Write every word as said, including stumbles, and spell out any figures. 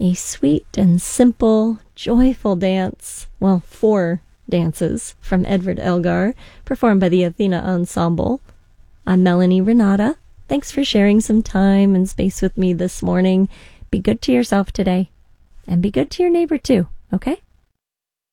a sweet and simple, joyful dance, well, four dances from Edward Elgar, performed by the Athena Ensemble. I'm Melanie Renata. Thanks for sharing some time and space with me this morning. Be good to yourself today, and be good to your neighbor too, okay?